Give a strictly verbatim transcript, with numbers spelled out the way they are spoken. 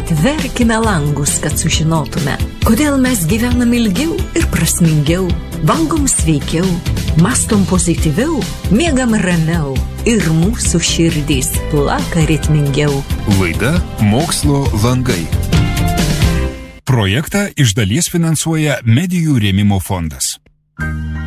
Atverkime langus, kad sužinotume, kodėl mes gyvenam ilgiau ir prasmingiau, valgom sveikiau, mastom pozityviau, miegam ramiau ir mūsų širdys plaka ritmingiau. Laida Mokslo langai. Projektą iš dalies finansuoja Medijų rėmimo fondas.